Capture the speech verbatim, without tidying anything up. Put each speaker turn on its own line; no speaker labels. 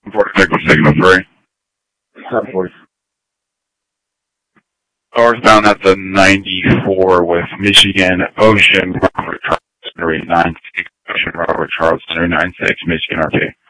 forty-six with signal three.
forty.
Northbound at the ninety-four with Michigan Ocean Robert Charles Henry nine six Ocean Robert Charles Henry nine six Michigan R T.